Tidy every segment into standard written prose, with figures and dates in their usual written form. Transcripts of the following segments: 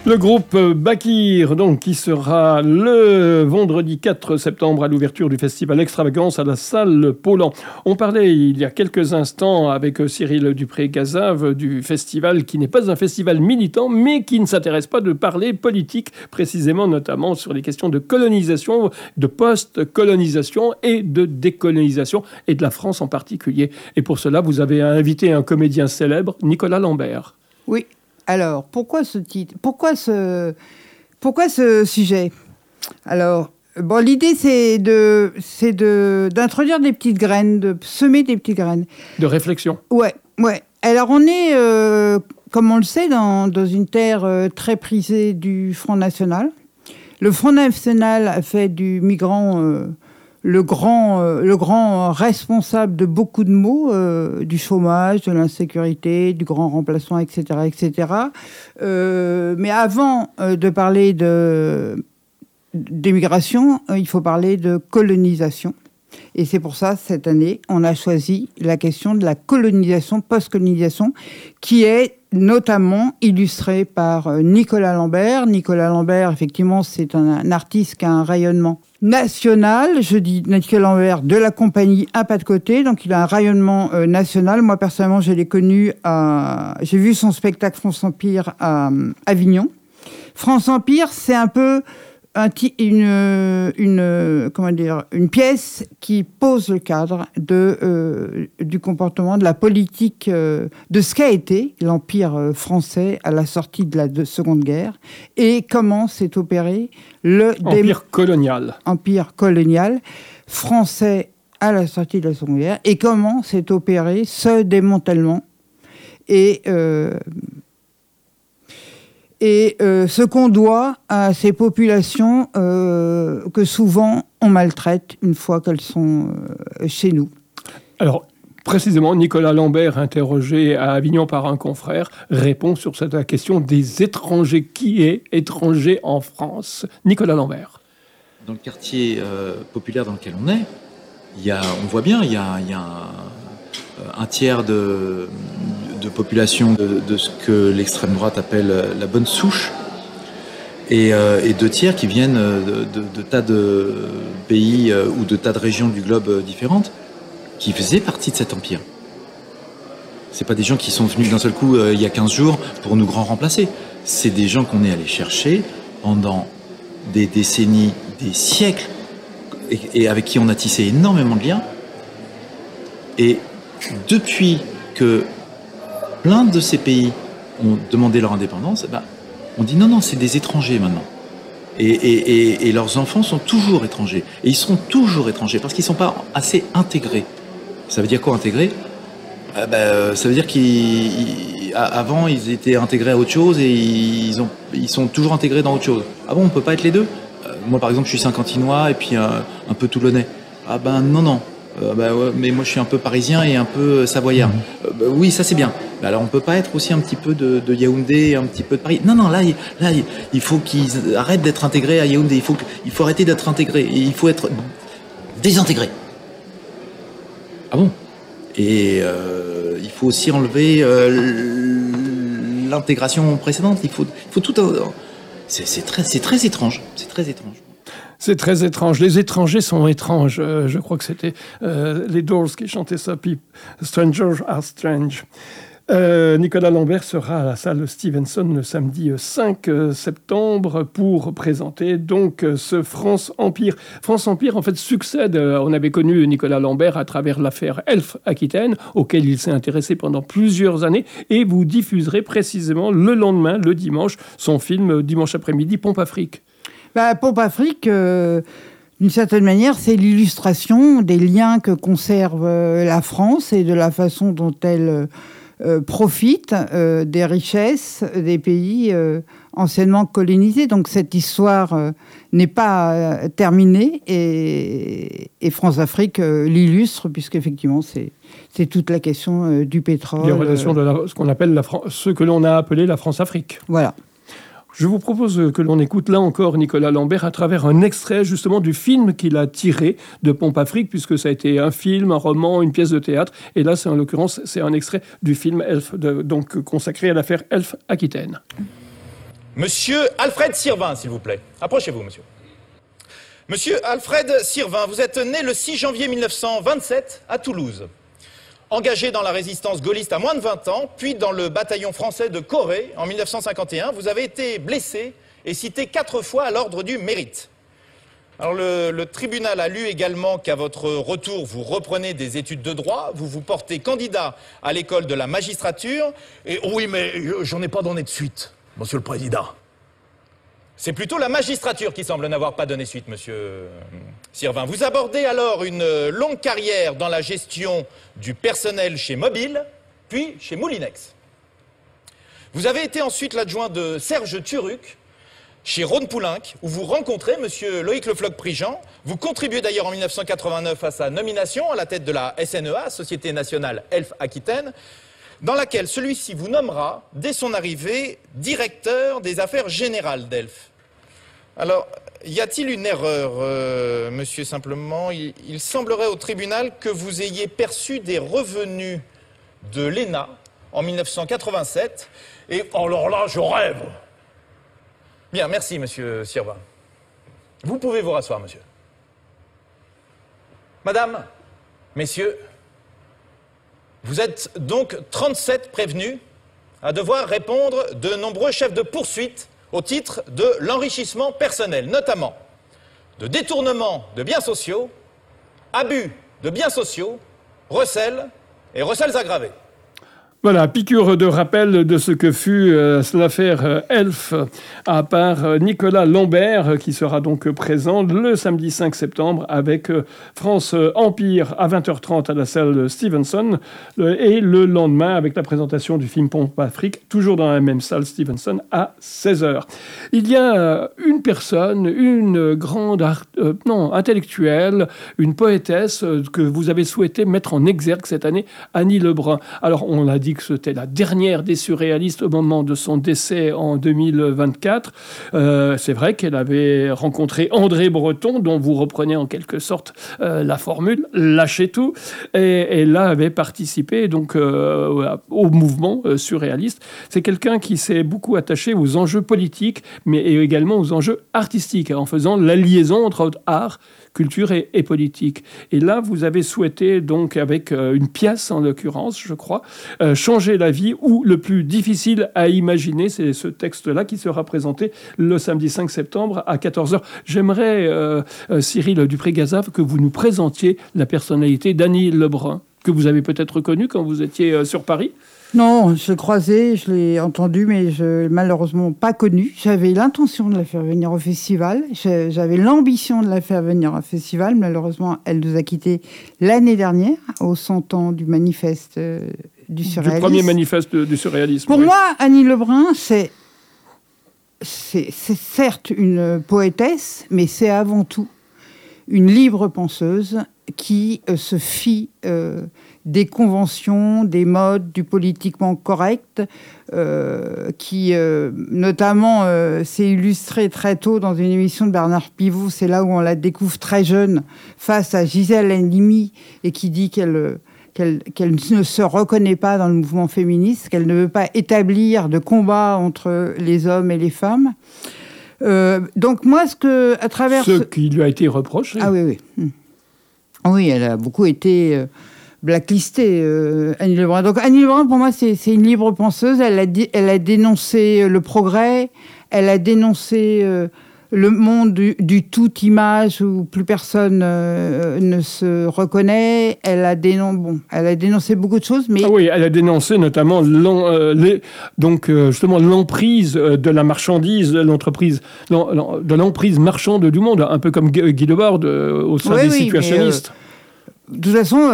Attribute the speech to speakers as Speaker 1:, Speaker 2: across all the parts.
Speaker 1: Le groupe Bakir, donc, qui sera le vendredi 4 septembre à l'ouverture du festival Extravagance à la salle Paulan. On parlait il y a quelques instants avec Cyril Dupré-Gazave du festival qui n'est pas un festival militant, mais qui ne s'intéresse pas de parler politique, précisément notamment sur les questions de colonisation, de post-colonisation et de décolonisation, et de la France en particulier. Et pour cela, vous avez invité un comédien célèbre, Nicolas Lambert.
Speaker 2: Oui. Alors, pourquoi ce titre ? Pourquoi ce sujet ? Alors, bon, l'idée, c'est d'introduire des petites graines, de semer des petites graines.
Speaker 1: De réflexion.
Speaker 2: Ouais. Alors, on est, comme on le sait, dans une terre très prisée du Front National. Le Front National a fait du migrant le grand responsable de beaucoup de maux, du chômage, de l'insécurité, du grand remplacement, etc., etc. Mais avant de parler d'émigration, il faut parler de colonisation. Et c'est pour ça, cette année, on a choisi la question de la colonisation, post-colonisation, qui est notamment illustrée par Nicolas Lambert. Nicolas Lambert, effectivement, c'est un artiste qui a un rayonnement national. Je dis Nicolas Lambert de la compagnie Un Pas de Côté, donc il a un rayonnement national. Moi, personnellement, je l'ai connu j'ai vu son spectacle France Empire à Avignon. France Empire, c'est un peu une pièce qui pose le cadre du comportement, de la politique, de ce qu'a été l'Empire français à la sortie de la Seconde Guerre et comment s'est opéré
Speaker 1: Empire colonial
Speaker 2: français à la sortie de la Seconde Guerre et comment s'est opéré ce démantèlement et ce qu'on doit à ces populations que souvent on maltraite une fois qu'elles sont chez nous.
Speaker 1: Alors, précisément, Nicolas Lambert, interrogé à Avignon par un confrère, répond sur cette question des étrangers. Qui est étranger en France ? Nicolas Lambert.
Speaker 3: Dans le quartier populaire dans lequel on est, on voit bien, il y a un tiers de population de ce que l'extrême droite appelle la bonne souche et 2 tiers qui viennent de tas de pays ou de tas de régions du globe différentes qui faisaient partie de cet empire. C'est pas des gens qui sont venus d'un seul coup il y a 15 jours pour nous grand remplacer. C'est des gens qu'on est allé chercher pendant des décennies, des siècles et avec qui on a tissé énormément de liens. Et depuis que plein de ces pays ont demandé leur indépendance, on dit non, c'est des étrangers maintenant. Et leurs enfants sont toujours étrangers. Et ils seront toujours étrangers parce qu'ils ne sont pas assez intégrés. Ça veut dire quoi, intégrés ? Ça veut dire qu'avant, ils étaient intégrés à autre chose et ils sont toujours intégrés dans autre chose. Ah bon, on ne peut pas être les deux ? Moi, par exemple, je suis Saint-Quentinois et puis un peu toulonnais. Ah non. Ouais, mais moi je suis un peu parisien et un peu savoyard. Oui, ça c'est bien. Alors on peut pas être aussi un petit peu de Yaoundé, un petit peu de Paris. Non, là il faut qu'ils arrêtent d'être intégrés à Yaoundé. Il faut arrêter d'être intégrés. Et il faut être désintégré. Ah bon ? Et il faut aussi enlever l'intégration précédente. Il faut tout. C'est très étrange. C'est très étrange.
Speaker 1: C'est très étrange. Les étrangers sont étranges. Je crois que c'était les Doors qui chantaient ça. Strangers are strange. Nicolas Lambert sera à la salle Stevenson le samedi 5 septembre pour présenter donc ce France Empire. France Empire, en fait, succède. On avait connu Nicolas Lambert à travers l'affaire Elf Aquitaine, auquel il s'est intéressé pendant plusieurs années. Et vous diffuserez précisément le lendemain, le dimanche, son film Dimanche après-midi, Pompe Afrique.
Speaker 2: Pompe Afrique, d'une certaine manière, c'est l'illustration des liens que conserve la France et de la façon dont elle profite des richesses des pays anciennement colonisés. Donc cette histoire n'est pas terminée et France-Afrique l'illustre, puisqu'effectivement, c'est toute la question du pétrole.
Speaker 1: Les relations de ce qu'on appelle ce que l'on a appelé la France-Afrique.
Speaker 2: Voilà.
Speaker 1: Je vous propose que l'on écoute là encore Nicolas Lambert à travers un extrait justement du film qu'il a tiré de Pompe Afrique, puisque ça a été un film, un roman, une pièce de théâtre. Et là, en l'occurrence, c'est un extrait du film Elf, donc consacré à l'affaire Elf Aquitaine.
Speaker 4: Monsieur Alfred Sirvin, s'il vous plaît. Approchez-vous, monsieur. Monsieur Alfred Sirvin, vous êtes né le 6 janvier 1927 à Toulouse. Engagé dans la résistance gaulliste à moins de 20 ans, puis dans le bataillon français de Corée en 1951, vous avez été blessé et cité 4 fois à l'ordre du mérite. Alors le tribunal a lu également qu'à votre retour, vous reprenez des études de droit, vous vous portez candidat à l'école de la magistrature, et oui, mais j'en ai pas donné de suite, monsieur le président. C'est plutôt la magistrature qui semble n'avoir pas donné suite, monsieur Sirvin. Vous abordez alors une longue carrière dans la gestion du personnel chez Mobile, puis chez Moulinex. Vous avez été ensuite l'adjoint de Serge Turuc, chez Rhône-Poulenc, où vous rencontrez monsieur Loïc Le Floch-Prigent. Vous contribuez d'ailleurs en 1989 à sa nomination à la tête de la SNEA, Société Nationale Elf Aquitaine, dans laquelle celui-ci vous nommera, dès son arrivée, directeur des affaires générales d'Elf. Alors, y a-t-il une erreur, monsieur, simplement? Il semblerait au tribunal que vous ayez perçu des revenus de l'ENA en 1987, et alors là, je rêve. Bien, merci, monsieur Sirvin. Vous pouvez vous rasseoir, monsieur. Madame, messieurs, vous êtes donc 37 prévenus à devoir répondre de nombreux chefs de poursuite au titre de l'enrichissement personnel, notamment de détournement de biens sociaux, abus de biens sociaux, recels et recels aggravés.
Speaker 1: Voilà, piqûre de rappel de ce que fut l'affaire Elf à part Nicolas Lambert qui sera donc présent le samedi 5 septembre avec France Empire à 20h30 à la salle Stevenson et le lendemain avec la présentation du film Pompe Afrique, toujours dans la même salle Stevenson à 16h. Il y a une personne, une grande intellectuelle, une poétesse que vous avez souhaité mettre en exergue cette année, Annie Lebrun. Alors on l'a dit que c'était la dernière des surréalistes au moment de son décès en 2024. C'est vrai qu'elle avait rencontré André Breton, dont vous reprenez en quelque sorte la formule, lâchez tout, et elle avait participé donc au mouvement surréaliste. C'est quelqu'un qui s'est beaucoup attaché aux enjeux politiques, mais également aux enjeux artistiques, en faisant la liaison entre art, culture et politique. Et là, vous avez souhaité, donc, avec une pièce, en l'occurrence, je crois, changer la vie, ou le plus difficile à imaginer, c'est ce texte-là qui sera présenté le samedi 5 septembre à 14h. J'aimerais, Cyril Dupré-Gazave, que vous nous présentiez la personnalité d'Annie Lebrun, que vous avez peut-être connue quand vous étiez sur Paris.
Speaker 2: Non, je l'ai croisée, je l'ai entendue, mais je l'ai malheureusement pas connue. J'avais l'intention de la faire venir au festival. J'avais l'ambition de la faire venir au festival. Malheureusement, elle nous a quittés l'année dernière, aux 100 ans du manifeste du surréalisme.
Speaker 1: Du premier manifeste du surréalisme.
Speaker 2: Pour moi, Annie Lebrun, c'est certes une poétesse, mais c'est avant tout une libre penseuse qui se fie des conventions, des modes, du politiquement correct, qui notamment s'est illustrée très tôt dans une émission de Bernard Pivot. C'est là où on la découvre très jeune face à Gisèle Halimi et qui dit qu'elle ne se reconnaît pas dans le mouvement féministe, qu'elle ne veut pas établir de combat entre les hommes et les femmes. Donc moi, à travers
Speaker 1: ce qui lui a été reproché.
Speaker 2: Ah oui. Oui, elle a beaucoup été blacklistée, Annie Lebrun. Donc Annie Lebrun, pour moi, c'est une libre penseuse. Elle a dénoncé le progrès, elle a dénoncé le monde du tout image où plus personne ne se reconnaît. Elle a dénoncé beaucoup de choses. Mais...
Speaker 1: Ah oui, elle a dénoncé notamment justement l'emprise de la marchandise, de l'emprise marchande du monde, un peu comme Guy Debord au sein des situationnistes.
Speaker 2: De toute façon,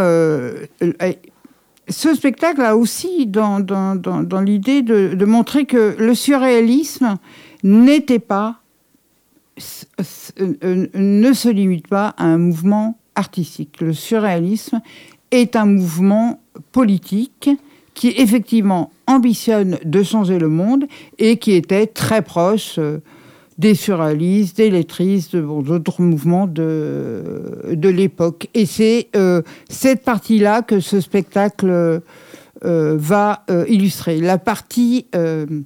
Speaker 2: ce spectacle a aussi dans l'idée de montrer que le surréalisme n'était pas ne se limite pas à un mouvement artistique. Le surréalisme est un mouvement politique qui effectivement ambitionne de changer le monde et qui était très proche des surréalistes, des lettristes, d'autres mouvements de l'époque. Et c'est cette partie-là que ce spectacle va illustrer. La partie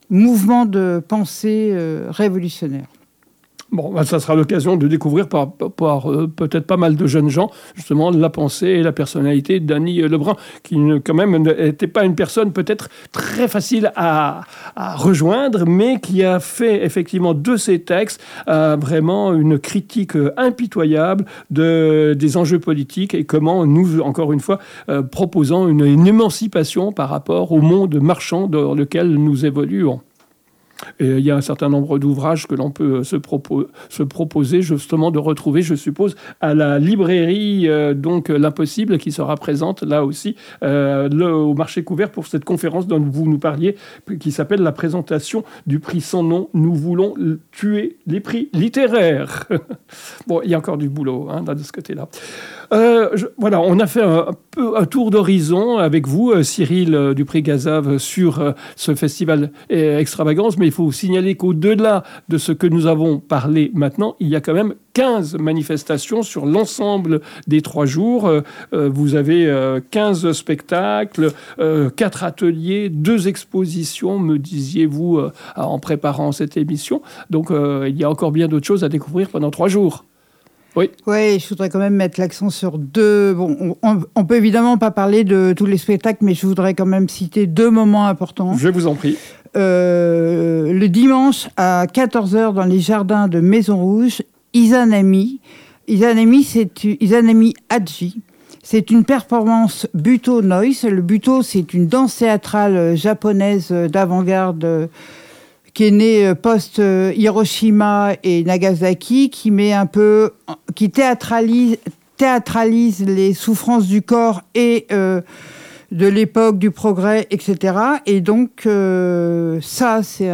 Speaker 2: mouvement de pensée révolutionnaire.
Speaker 1: Bon, bah, ça sera l'occasion de découvrir par peut-être pas mal de jeunes gens, justement, la pensée et la personnalité d'Annie Lebrun, qui quand même n'était pas une personne peut-être très facile à rejoindre, mais qui a fait effectivement de ses textes vraiment une critique impitoyable des enjeux politiques et comment nous, encore une fois, proposons une émancipation par rapport au monde marchand dans lequel nous évoluons. Et il y a un certain nombre d'ouvrages que l'on peut se proposer justement de retrouver, je suppose, à la librairie donc l'Impossible, qui sera présente là aussi au marché couvert pour cette conférence dont vous nous parliez, qui s'appelle la présentation du prix sans nom. Nous voulons tuer les prix littéraires. Bon, il y a encore du boulot de ce côté-là. Voilà, on a fait un tour d'horizon avec vous, Cyril Dupré-Gazave, sur ce festival Extravagance, mais il faut signaler qu'au-delà de ce que nous avons parlé maintenant, il y a quand même 15 manifestations sur l'ensemble des 3 jours. Vous avez 15 spectacles, 4 ateliers, 2 expositions, me disiez-vous, en préparant cette émission. Donc, il y a encore bien d'autres choses à découvrir pendant 3 jours. Oui.
Speaker 2: Oui, je voudrais quand même mettre l'accent sur 2... Bon, on peut évidemment pas parler de tous les spectacles, mais je voudrais quand même citer 2 moments importants.
Speaker 1: Je vous en prie.
Speaker 2: Le dimanche à 14h dans les jardins de Maison Rouge, Izanami Haji. C'est une performance Buto Noise. Le Buto, c'est une danse théâtrale japonaise d'avant-garde qui est née post-Hiroshima et Nagasaki, qui théâtralise les souffrances du corps et de l'époque du progrès, etc. Et donc, ça, c'est